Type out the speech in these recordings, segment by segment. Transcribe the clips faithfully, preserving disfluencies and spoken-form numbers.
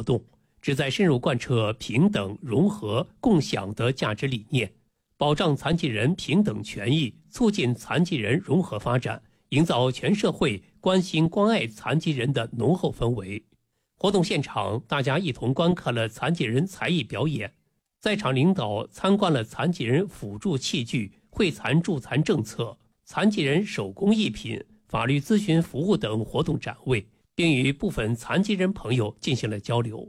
活动，旨在深入贯彻平等、融合、共享的价值理念，保障残疾人平等权益，促进残疾人融合发展，营造全社会关心关爱残疾人的浓厚氛围。活动现场，大家一同观看了残疾人才艺表演，在场领导参观了残疾人辅助器具、惠残助残政策、残疾人手工艺品、法律咨询服务等活动展位，并与部分残疾人朋友进行了交流。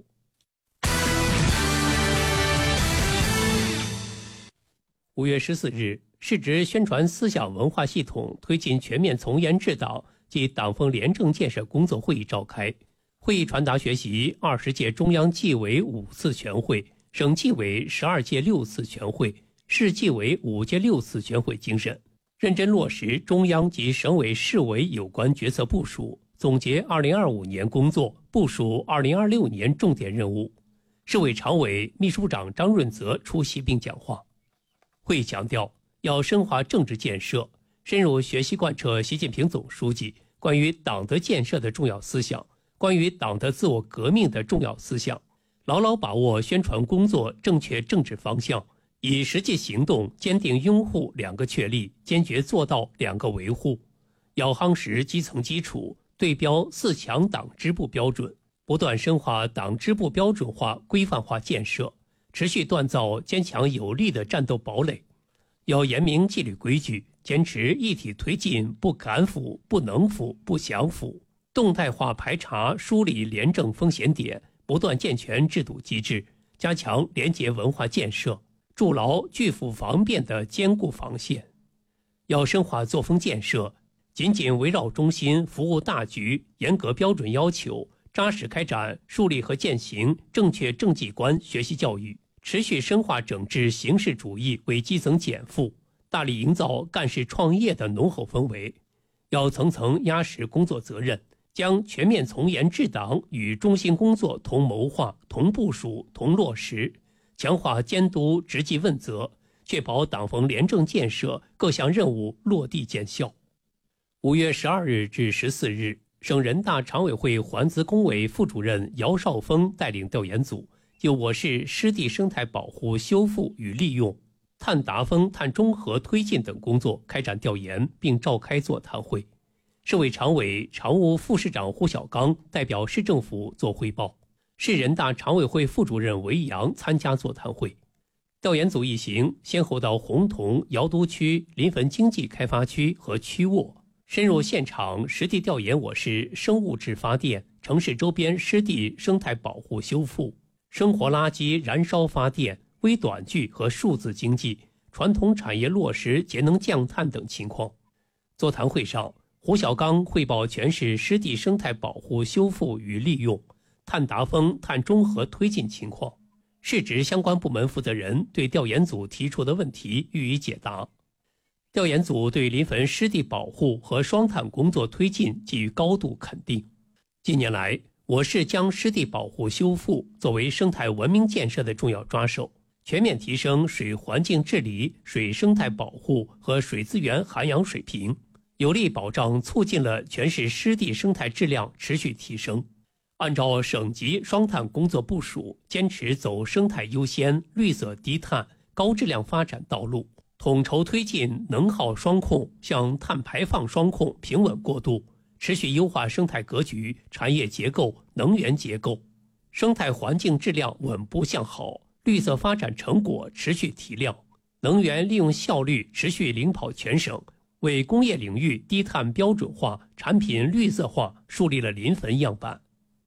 五月十四日，市直宣传思想文化系统推进全面从严治党及党风廉政建设工作会议召开。会议传达学习二十届中央纪委五次全会、省纪委十二届六次全会、市纪委五届六次全会精神，认真落实中央及省委市委有关决策部署，总结二零二五年工作，部署二零二六年重点任务。市委常委、秘书长张润泽出席并讲话。会议强调，要深化政治建设，深入学习贯彻习近平总书记关于党的建设的重要思想，关于党的自我革命的重要思想，牢牢把握宣传工作正确政治方向，以实际行动坚定拥护两个确立，坚决做到两个维护。要夯实基层基础，对标四强党支部标准，不断深化党支部标准化、规范化建设，持续锻造坚强有力的战斗堡垒。要严明纪律规矩，坚持一体推进，不敢腐、不能腐、不想腐，动态化排查梳理廉政风险点，不断健全制度机制，加强廉洁文化建设，筑牢拒腐防变的坚固防线。要深化作风建设，紧紧围绕中心服务大局，严格标准要求，扎实开展树立和践行正确政绩观学习教育，持续深化整治形式主义为基层减负，大力营造干事创业的浓厚氛围。要层层压实工作责任，将全面从严治党与中心工作同谋划、同部署、同落实，强化监督执纪问责，确保党风廉政建设各项任务落地见效。五月十二日至十四日，省人大常委会环资工委副主任姚少峰带领调研组，就我市湿地生态保护修复与利用、碳达峰、碳中和推进等工作开展调研，并召开座谈会。市委常委、常务副市长胡小刚代表市政府作汇报，市人大常委会副主任韦阳参加座谈会。调研组一行先后到洪洞、瑶都区临汾经济开发区和曲沃，深入现场实地调研我市生物质发电、城市周边湿地生态保护修复、生活垃圾燃烧发电、微短距和数字经济、传统产业落实节能降碳等情况。座谈会上，胡小刚汇报全市湿地生态保护修复与利用、碳达峰、碳中和推进情况。市直相关部门负责人对调研组提出的问题予以解答。调研组对临汾湿地保护和双碳工作推进给予高度肯定。近年来，我市将湿地保护修复作为生态文明建设的重要抓手，全面提升水环境治理、水生态保护和水资源涵养水平，有力保障促进了全市湿地生态质量持续提升。按照省级双碳工作部署，坚持走生态优先、绿色低碳、高质量发展道路，统筹推进能耗双控向碳排放双控平稳过渡，持续优化生态格局、产业结构、能源结构，生态环境质量稳步向好，绿色发展成果持续提亮，能源利用效率持续领跑全省，为工业领域低碳标准化、产品绿色化树立了临汾样板。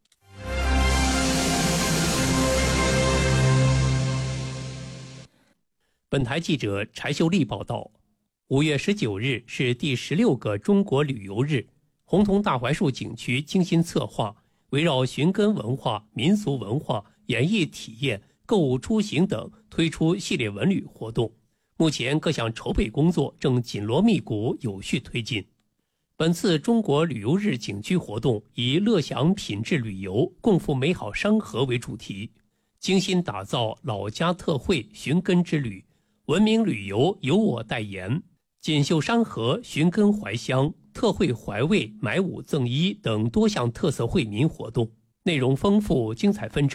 本台记者柴秀丽报道，五月十九日是第十六个中国旅游日，洪洞大槐树景区精心策划，围绕寻根文化、民俗文化、演艺体验、购物出行等推出系列文旅活动。目前各项筹备工作正紧锣密鼓有序推进。本次中国旅游日景区活动以乐享品质旅游、共赴美好山河为主题，精心打造老家特惠寻根之旅，文明旅游由我代言，锦绣山河寻根怀乡，特惠怀味买五赠一等多项特色惠民活动，内容丰富，精彩纷呈。